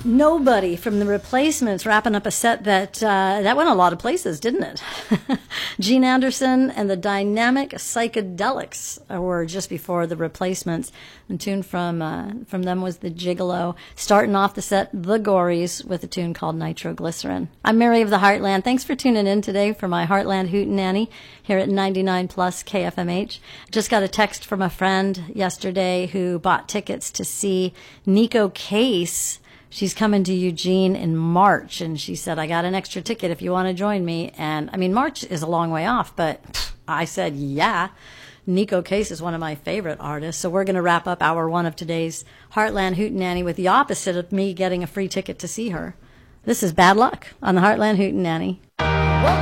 Nobody from the Replacements, wrapping up a set that went a lot of places, didn't it? Gene Anderson and the Dynamic Psychedelics were just before the Replacements. The tune from them was The Gigolo. Starting off the set, The Gories, with a tune called Nitroglycerin. I'm Mary of the Heartland. Thanks for tuning in today for my Heartland Hootenanny here at 99 Plus KFMH. Just got a text from a friend yesterday who bought tickets to see Neko Case. She's coming to Eugene in March, and she said, I got an extra ticket if you want to join me. And, I mean, March is a long way off, but I said, yeah. Neko Case is one of my favorite artists, so we're going to wrap up hour one of today's Heartland Hootenanny with the opposite of me getting a free ticket to see her. This is Bad Luck on the Heartland Hootenanny.